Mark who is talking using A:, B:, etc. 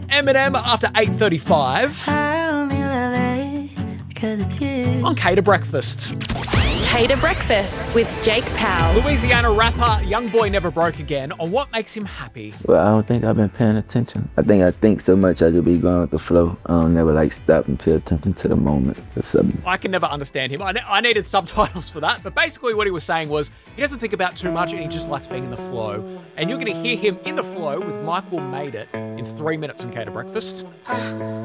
A: Eminem after 8:35
B: I only love it 'cause it's you.
A: on Cater Breakfast.
C: Cater Breakfast with Jake Powell.
A: Louisiana rapper Youngboy Never Broke Again on what makes him happy.
D: Well, I don't think I've been paying attention. I think so much I just be going with the flow. I don't never stop and pay attention to the moment or something.
A: I can never understand him. I needed subtitles for that, but basically what he was saying was he doesn't think about too much and he just likes being in the flow. And you're going to hear him in the flow with Mike Will Made It in 3 minutes on Cater Breakfast.